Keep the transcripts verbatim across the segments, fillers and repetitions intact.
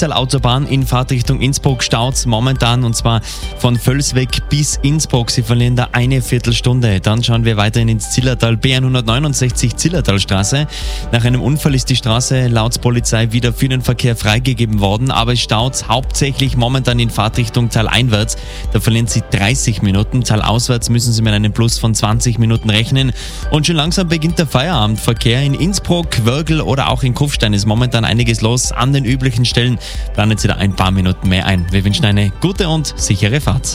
Einzelautobahn in Fahrtrichtung Innsbruck staut momentan, und zwar von Völsweg bis Innsbruck. Sie verlieren da eine Viertelstunde. Dann schauen wir weiterhin ins Zillertal, B hundertneunundsechzig Zillertalstraße. Nach einem Unfall ist die Straße laut Polizei wieder für den Verkehr freigegeben worden, aber es staut hauptsächlich momentan in Fahrtrichtung taleinwärts. Da verlieren Sie dreißig Minuten. Talauswärts müssen Sie mit einem Plus von zwanzig Minuten rechnen. Und schon langsam beginnt der Feierabendverkehr. In Innsbruck, Wörgl oder auch in Kufstein ist momentan einiges los. An den üblichen Stellen planen Sie da ein paar Minuten mehr ein. Wir wünschen eine gute und sichere Fahrt.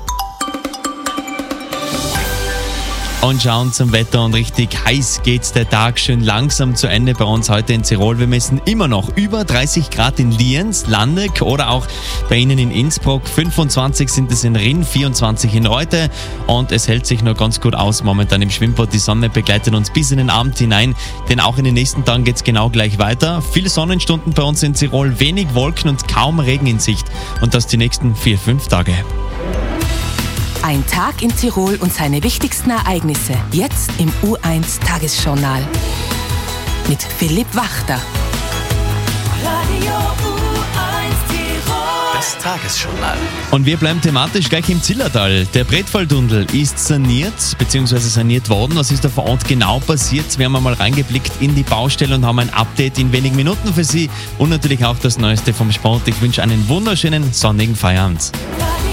Und schauen zum Wetter, und richtig heiß geht der Tag schön langsam zu Ende bei uns heute in Tirol. Wir messen immer noch über dreißig Grad in Lienz, Landeck oder auch bei Ihnen in Innsbruck. fünfundzwanzig sind es in Rinn, vierundzwanzig in Reute, und es hält sich noch ganz gut aus momentan im Schwimmbad. Die Sonne begleitet uns bis in den Abend hinein, denn auch in den nächsten Tagen geht es genau gleich weiter. Viele Sonnenstunden bei uns in Tirol, wenig Wolken und kaum Regen in Sicht, und das die nächsten vier, fünf Tage. Ein Tag in Tirol und seine wichtigsten Ereignisse. Jetzt im U eins Tagesjournal. Mit Philipp Wachter. Radio U eins Tirol. Das Tagesjournal. Und wir bleiben thematisch gleich im Zillertal. Der Bretwaldtunnel ist saniert bzw. saniert worden. Was ist da vor Ort genau passiert? Wir haben einmal reingeblickt in die Baustelle und haben ein Update in wenigen Minuten für Sie. Und natürlich auch das Neueste vom Sport. Ich wünsche einen wunderschönen sonnigen Feierabend.